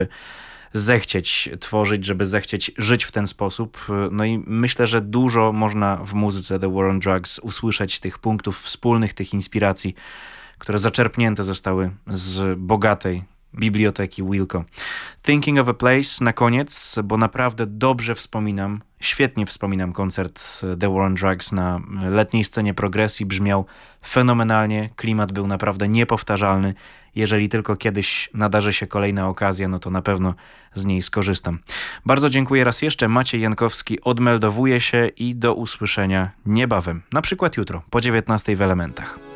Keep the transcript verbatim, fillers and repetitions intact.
zechcieć tworzyć, żeby zechcieć żyć w ten sposób. No i myślę, że dużo można w muzyce The War on Drugs usłyszeć tych punktów wspólnych, tych inspiracji, które zaczerpnięte zostały z bogatej biblioteki Wilco. Thinking of a Place na koniec, bo naprawdę dobrze wspominam, świetnie wspominam koncert The War on Drugs na letniej scenie Progresji. Brzmiał fenomenalnie, klimat był naprawdę niepowtarzalny. Jeżeli tylko kiedyś nadarzy się kolejna okazja, no to na pewno z niej skorzystam. Bardzo dziękuję raz jeszcze. Maciej Jankowski odmeldowuje się i do usłyszenia niebawem. Na przykład jutro po dziewiętnastej w Elementach.